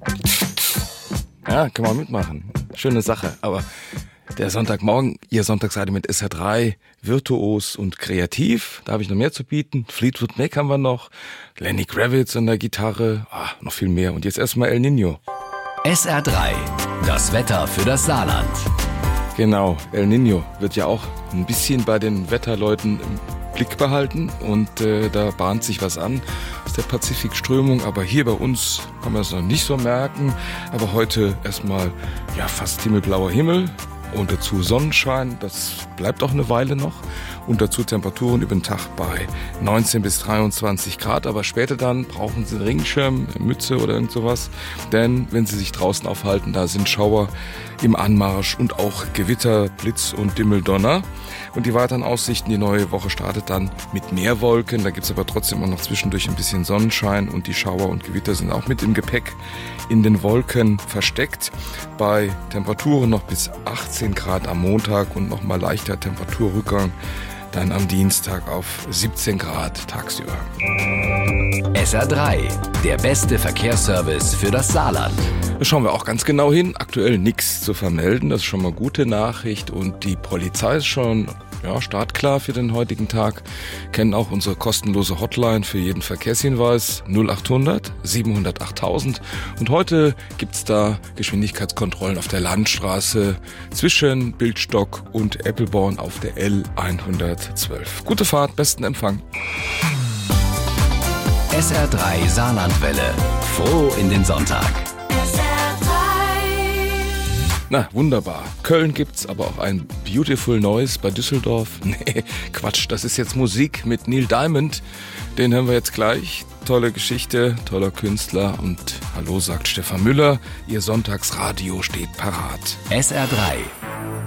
Ja, kann man mitmachen. Schöne Sache. Aber der Sonntagmorgen, Ihr Sonntagsradio mit SR3, virtuos und kreativ. Da habe ich noch mehr zu bieten. Fleetwood Mac haben wir noch. Lenny Kravitz an der Gitarre. Noch viel mehr. Und jetzt erstmal El Niño. SR3, das Wetter für das Saarland. Genau, El Niño wird ja auch ein bisschen bei den Wetterleuten im Blick behalten. Und da bahnt sich was an aus der Pazifikströmung. Aber hier bei uns kann man es noch nicht so merken. Aber heute erstmal fast himmelblauer Himmel. Und dazu Sonnenschein, das bleibt auch eine Weile noch. Und dazu Temperaturen über den Tag bei 19 bis 23 Grad. Aber später dann brauchen Sie einen Regenschirm, eine Mütze oder irgend sowas. Denn wenn Sie sich draußen aufhalten, da sind Schauer im Anmarsch und auch Gewitter, Blitz und Dimmeldonner. Und die weiteren Aussichten, die neue Woche startet dann mit mehr Wolken. Da gibt's aber trotzdem auch noch zwischendurch ein bisschen Sonnenschein. Und die Schauer und Gewitter sind auch mit im Gepäck in den Wolken versteckt. Bei Temperaturen noch bis 18 Grad am Montag und nochmal leichter Temperaturrückgang dann am Dienstag auf 17 Grad tagsüber. SR3, der beste Verkehrsservice für das Saarland. Da schauen wir auch ganz genau hin. Aktuell nichts zu vermelden, das ist schon mal gute Nachricht. Und die Polizei ist schon startklar für den heutigen Tag. Kennen auch unsere kostenlose Hotline für jeden Verkehrshinweis 0800 700 8000. Und heute gibt's da Geschwindigkeitskontrollen auf der Landstraße zwischen Bildstock und Eppelborn auf der L112. Gute Fahrt, besten Empfang. SR3 Saarlandwelle. Froh in den Sonntag. Na, wunderbar. Köln gibt's aber auch ein Beautiful Noise bei Düsseldorf. Nee, Quatsch, das ist jetzt Musik mit Neil Diamond. Den hören wir jetzt gleich. Tolle Geschichte, toller Künstler und hallo, sagt Stefan Müller. Ihr Sonntagsradio steht parat. SR3.